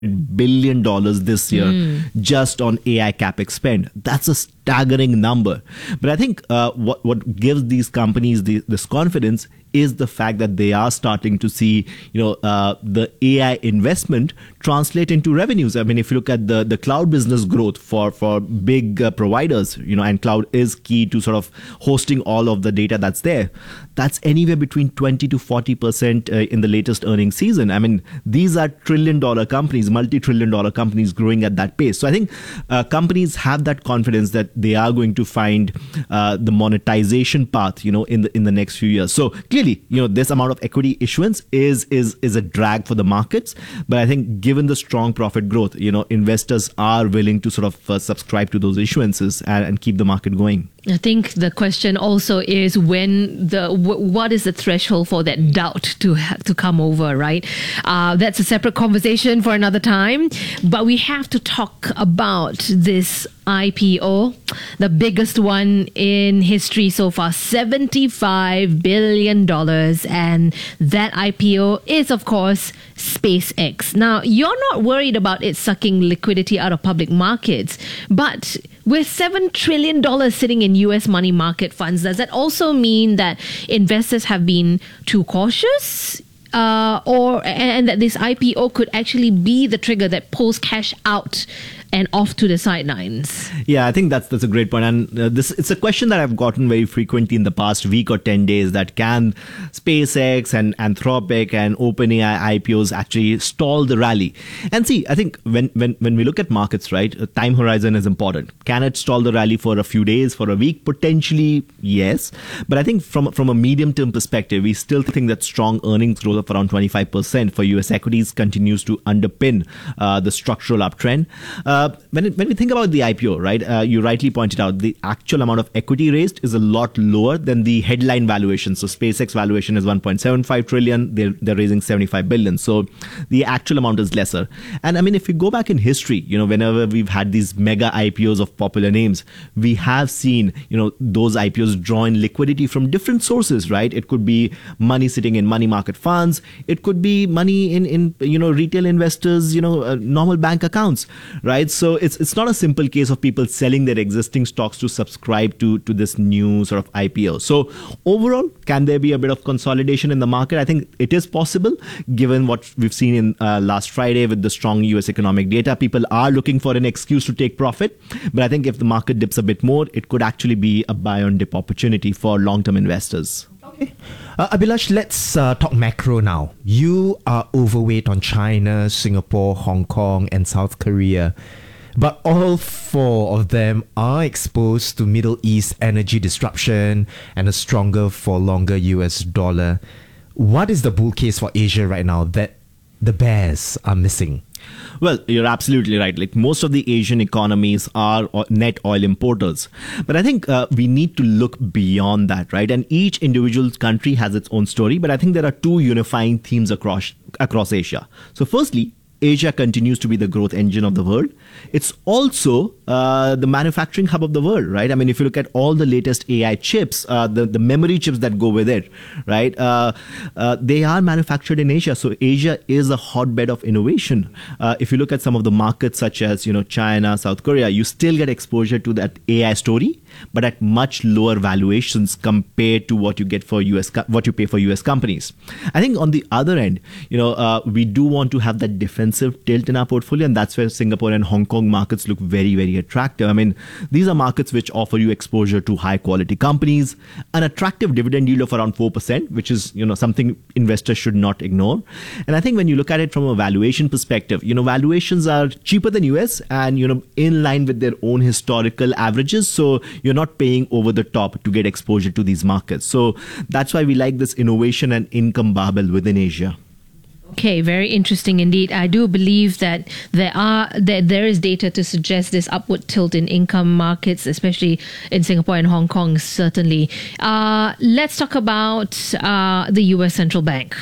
billion this year just on AI capex spend. That's a staggering number. But I think what gives these companies this confidence is the fact that they are starting to see, the AI investment translate into revenues. I mean, if you look at the cloud business growth for big providers, and cloud is key to sort of hosting all of the data that's there. That's anywhere between 20 to 40% in the latest earnings season. I mean, these are trillion-dollar companies, multi-trillion-dollar companies growing at that pace. So I think companies have that confidence that they are going to find the monetization path, in the next few years. So clearly, this amount of equity issuance is a drag for the markets. But I think given the strong profit growth, investors are willing to sort of subscribe to those issuances and keep the market going. I think the question also is what is the threshold for that doubt to come over, right? That's a separate conversation for another time. But we have to talk about this IPO, the biggest one in history so far, $75 billion. And that IPO is, of course, SpaceX. Now, you're not worried about it sucking liquidity out of public markets, but with $7 trillion sitting in US money market funds, does that also mean that investors have been too cautious? And that this IPO could actually be the trigger that pulls cash out and off to the sidelines? Yeah, I think that's a great point. And it's a question that I've gotten very frequently in the past week or 10 days, that can SpaceX and Anthropic and OpenAI IPOs actually stall the rally? And see, I think when we look at markets, right, time horizon is important. Can it stall the rally for a few days, for a week? Potentially, yes. But I think from a medium-term perspective, we still think that strong earnings growth of around 25% for US equities continues to underpin the structural uptrend. When we think about the IPO, right, you rightly pointed out the actual amount of equity raised is a lot lower than the headline valuation. So SpaceX valuation is 1.75 trillion. They're raising 75 billion. So the actual amount is lesser. And I mean, if you go back in history, whenever we've had these mega IPOs of popular names, we have seen, those IPOs draw in liquidity from different sources, right? It could be money sitting in money market funds. It could be money in retail investors, normal bank accounts, right? So it's not a simple case of people selling their existing stocks to subscribe to this new sort of IPO. So overall, can there be a bit of consolidation in the market? I think it is possible, given what we've seen in last Friday with the strong US economic data. People are looking for an excuse to take profit. But I think if the market dips a bit more, it could actually be a buy on dip opportunity for long-term investors. Okay. Abhilash, let's talk macro now. You are overweight on China, Singapore, Hong Kong, and South Korea. But all four of them are exposed to Middle East energy disruption and a stronger for longer US dollar. What is the bull case for Asia right now that the bears are missing? Well, you're absolutely right. Like, most of the Asian economies are net oil importers. But I think we need to look beyond that, right? And each individual country has its own story. But I think there are two unifying themes across Asia. So firstly, Asia continues to be the growth engine of the world. It's also the manufacturing hub of the world, right? I mean, if you look at all the latest AI chips, the memory chips that go with it, right? They are manufactured in Asia. So Asia is a hotbed of innovation. If you look at some of the markets such as, China, South Korea, you still get exposure to that AI story, but at much lower valuations compared to what you get for what you pay for US companies. I think on the other end, we do want to have that defensive tilt in our portfolio, and that's where Singapore and Hong Kong markets look very, very attractive. I mean, these are markets which offer you exposure to high quality companies, an attractive dividend yield of around 4%, which is, something investors should not ignore. And I think when you look at it from a valuation perspective, valuations are cheaper than US and, in line with their own historical averages. So you're not paying over the top to get exposure to these markets. So that's why we like this innovation and income barbell within Asia. Okay, very interesting indeed. I do believe that there is data to suggest this upward tilt in income markets, especially in Singapore and Hong Kong, certainly. Let's talk about the US Central Bank,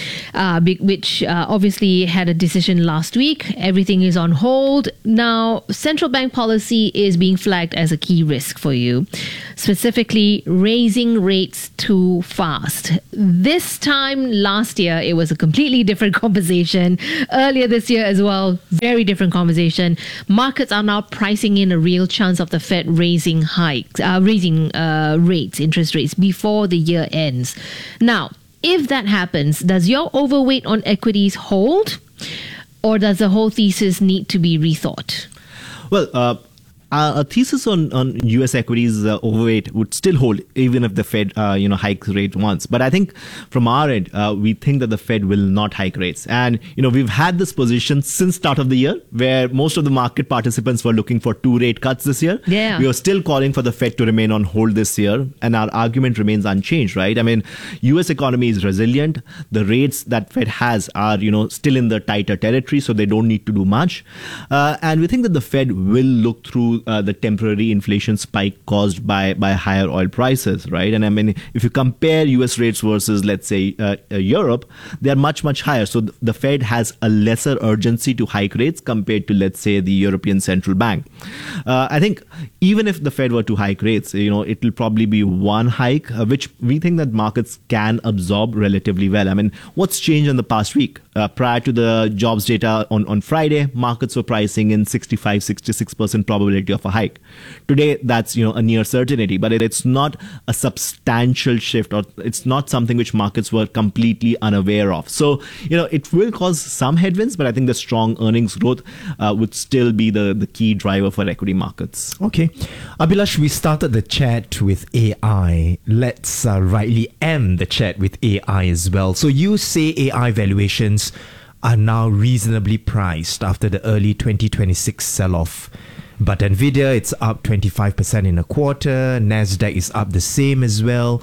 which obviously had a decision last week. Everything is on hold. Now, central bank policy is being flagged as a key risk for you, specifically raising rates too fast. This time last year, it was a completely different different conversation. Earlier this year as well, very different conversation. Markets are now pricing in a real chance of the Fed raising rates, interest rates, before the year ends. Now, if that happens, does your overweight on equities hold? Or does the whole thesis need to be rethought? Well, a thesis on U.S. equities overweight would still hold even if the Fed hikes rate once. But I think from our end, we think that the Fed will not hike rates. And we've had this position since start of the year, where most of the market participants were looking for 2 rate cuts this year. Yeah. We are still calling for the Fed to remain on hold this year, and our argument remains unchanged, right? I mean, U.S. economy is resilient. The rates that Fed has are still in the tighter territory, so they don't need to do much. And we think that the Fed will look through the temporary inflation spike caused by higher oil prices, right? And I mean, if you compare US rates versus, let's say, Europe, they are much, much higher. So the Fed has a lesser urgency to hike rates compared to, let's say, the European Central Bank. I think even if the Fed were to hike rates, it will probably be one hike, which we think that markets can absorb relatively well. I mean, what's changed in the past week? Prior to the jobs data on Friday, markets were pricing in 65-66% probability of a hike. Today, that's a near certainty, but it's not a substantial shift, or it's not something which markets were completely unaware of. So, it will cause some headwinds, but I think the strong earnings growth would still be the key driver for equity markets. Okay. Abhilash, we started the chat with AI. Let's rightly end the chat with AI as well. So you say AI valuations are now reasonably priced after the early 2026 sell-off. But Nvidia, it's up 25% in a quarter. Nasdaq is up the same as well.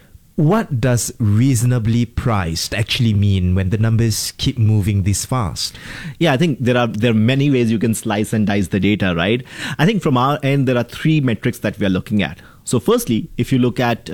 What does reasonably priced actually mean when the numbers keep moving this fast? Yeah, I think there are many ways you can slice and dice the data, right? I think from our end, there are 3 metrics that we are looking at. So firstly, if you look at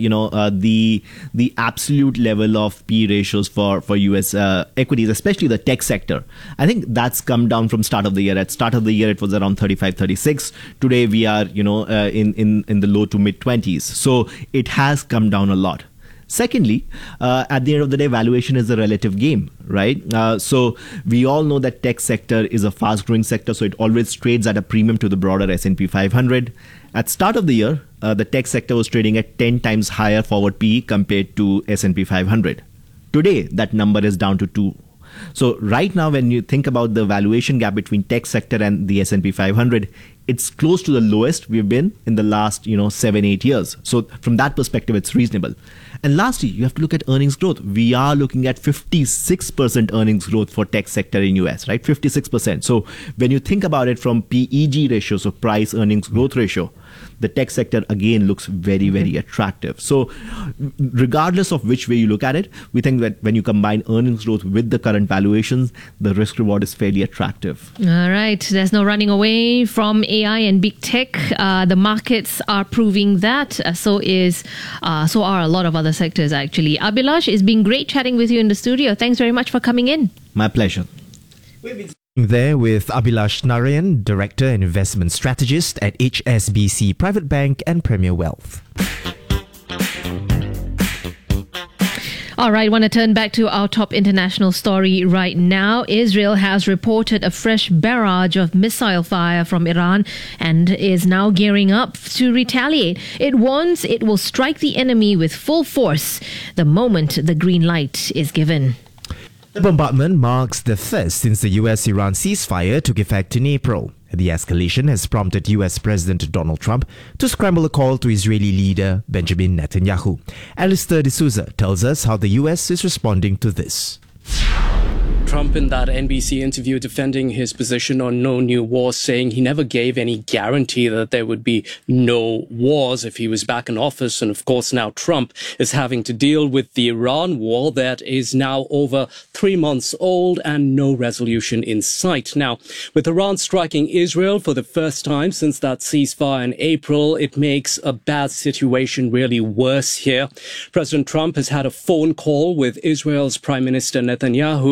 the absolute level of P ratios for US equities, especially the tech sector, I think that's come down from start of the year. At start of the year, it was around 35, 36. Today, we are in the low to mid 20s. So it has come down a lot. Secondly, at the end of the day, valuation is a relative game, right? So we all know that tech sector is a fast-growing sector, so it always trades at a premium to the broader S&P 500. At start of the year, the tech sector was trading at 10 times higher forward PE compared to S&P 500. Today, that number is down to 2. So right now, when you think about the valuation gap between tech sector and the S&P 500, it's close to the lowest we've been in the last 7-8 years. So from that perspective, it's reasonable. And lastly, you have to look at earnings growth. We are looking at 56% earnings growth for tech sector in US, right? 56%. So when you think about it from PEG ratio, so price earnings growth ratio, the tech sector again looks very, very attractive. So regardless of which way you look at it, we think that when you combine earnings growth with the current valuations, the risk reward is fairly attractive. All right. There's no running away from AI and big tech. The markets are proving that. So are a lot of other sectors, actually. Abhilash, it's been great chatting with you in the studio. Thanks very much for coming in. My pleasure. There with Abhilash Narayan, Director and Investment Strategist at HSBC Private Bank and Premier Wealth. All right, want to turn back to our top international story right now. Israel has reported a fresh barrage of missile fire from Iran and is now gearing up to retaliate. It warns it will strike the enemy with full force the moment the green light is given. The bombardment marks the first since the US-Iran ceasefire took effect in April. The escalation has prompted US President Donald Trump to scramble a call to Israeli leader Benjamin Netanyahu. Alistair D'Souza tells us how the US is responding to this. Trump in that NBC interview defending his position on no new wars, saying he never gave any guarantee that there would be no wars if he was back in office. And of course, now Trump is having to deal with the Iran war that is now over 3 months old and no resolution in sight. Now, with Iran striking Israel for the first time since that ceasefire in April, it makes a bad situation really worse here. President Trump has had a phone call with Israel's Prime Minister Netanyahu,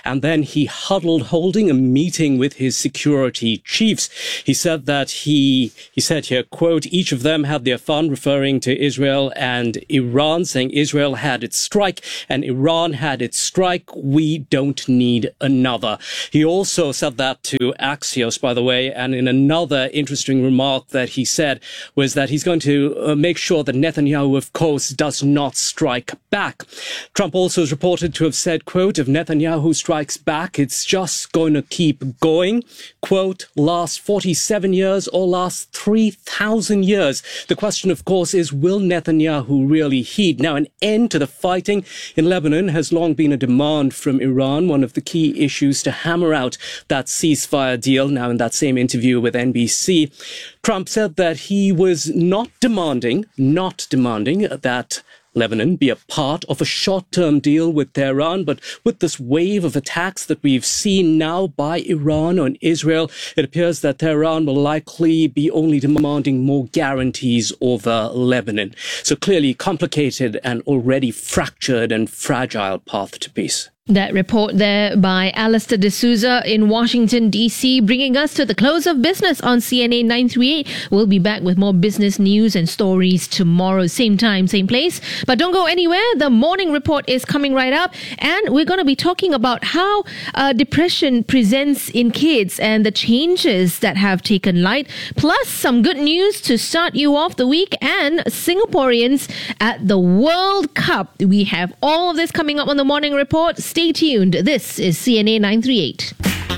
and then he huddled holding a meeting with his security chiefs. He said that he said here, quote, each of them had their fun, referring to Israel and Iran, saying Israel had its strike and Iran had its strike. We don't need another. He also said that to Axios, by the way, and in another interesting remark that he said was that he's going to make sure that Netanyahu, of course, does not strike back. Trump also is reported to have said, quote, if Netanyahu strikes back, it's just going to keep going. Quote, last 47 years or last 3,000 years. The question, of course, is will Netanyahu really heed? Now, an end to the fighting in Lebanon has long been a demand from Iran, one of the key issues to hammer out that ceasefire deal. Now, in that same interview with NBC, Trump said that he was not demanding that Lebanon be a part of a short-term deal with Tehran, but with this wave of attacks that we've seen now by Iran on Israel, it appears that Tehran will likely be only demanding more guarantees over Lebanon. So clearly complicated and already fractured and fragile path to peace. That report there by Alistair D'Souza in Washington, D.C., bringing us to the close of business on CNA 938. We'll be back with more business news and stories tomorrow, same time, same place. But don't go anywhere. The morning report is coming right up, and we're going to be talking about how depression presents in kids and the changes that have taken light, plus some good news to start you off the week, and Singaporeans at the World Cup. We have all of this coming up on the morning report. Stay tuned. This is CNA 938.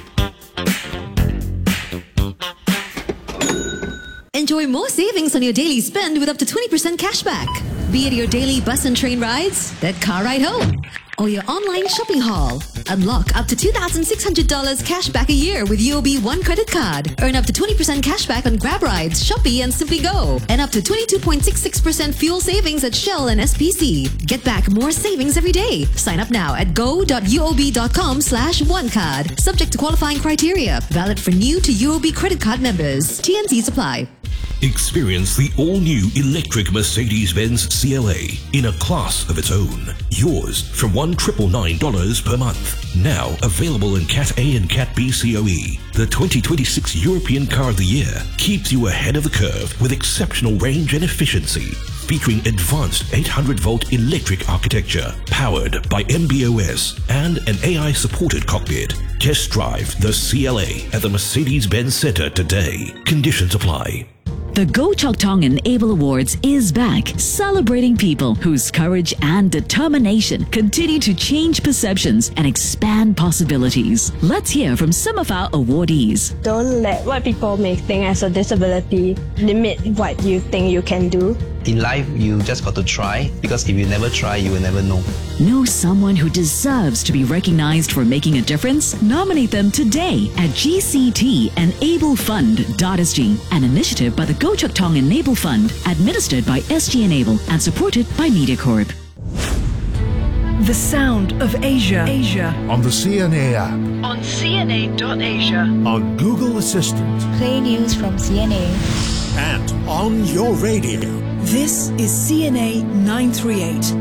Enjoy more savings on your daily spend with up to 20% cashback. Be it your daily bus and train rides, that car ride home, or your online shopping haul. Unlock up to $2,600 cashback a year with UOB One credit card. Earn up to 20% cashback on Grab rides, Shopee and Simply Go. And up to 22.66% fuel savings at Shell and SPC. Get back more savings every day. Sign up now at go.uob.com/onecard. Subject to qualifying criteria. Valid for new to UOB credit card members. TNCs apply. Experience the all-new electric Mercedes-Benz CLA in a class of its own. Yours from $1,999 per month. Now available in Cat A and Cat B COE. The 2026 European Car of the Year keeps you ahead of the curve with exceptional range and efficiency. Featuring advanced 800-volt electric architecture, powered by MBOS and an AI-supported cockpit. Test drive the CLA at the Mercedes-Benz Center today. Conditions apply. The Go Chok Tong Enable Awards is back, celebrating people whose courage and determination continue to change perceptions and expand possibilities. Let's hear from some of our awardees. Don't let what people may think as a disability limit what you think you can do. In life, you just got to try, because if you never try, you will never know. Know someone who deserves to be recognized for making a difference? Nominate them today at gctenablepund.sg, an initiative by the Go Chok Tong Enable Fund, administered by SG Enable and supported by MediaCorp. The sound of Asia. On the CNA app. On CNA.Asia. On Google Assistant. Play news from CNA. And on your radio. This is CNA 938.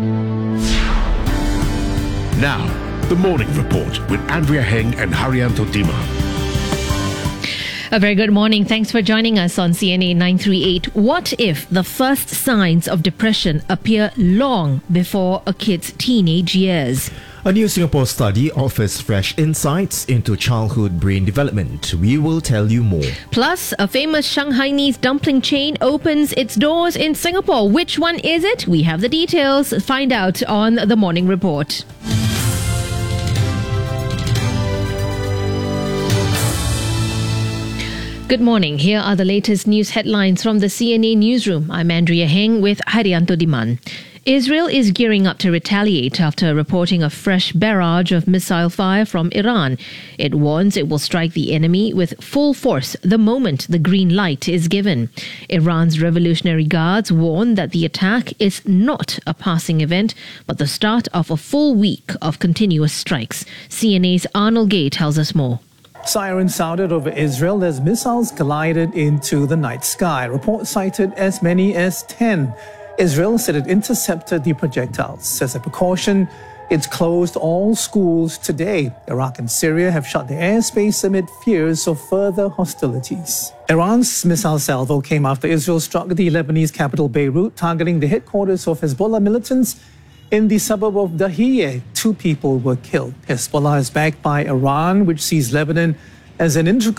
Now, the morning report with Andrea Heng and Haryanto Dima. A very good morning. Thanks for joining us on CNA 938. What if the first signs of depression appear long before a kid's teenage years? A new Singapore study offers fresh insights into childhood brain development. We will tell you more. Plus, a famous Shanghainese dumpling chain opens its doors in Singapore. Which one is it? We have the details. Find out on the morning report. Good morning. Here are the latest news headlines from the CNA newsroom. I'm Andrea Heng with Haryanto Diman. Israel is gearing up to retaliate after reporting a fresh barrage of missile fire from Iran. It warns it will strike the enemy with full force the moment the green light is given. Iran's Revolutionary Guards warn that the attack is not a passing event, but the start of a full week of continuous strikes. CNA's Arnold Gay tells us more. Sirens sounded over Israel as missiles collided into the night sky. Reports cited as many as 10. Israel said it intercepted the projectiles. As a precaution, It's closed all schools today. Iraq and Syria have shut their airspace amid fears of further hostilities. Iran's missile salvo came after Israel struck the Lebanese capital Beirut, targeting the headquarters of Hezbollah militants in the suburb of Dahiyeh. 2 people were killed. Hezbollah is backed by Iran, which sees Lebanon as an integral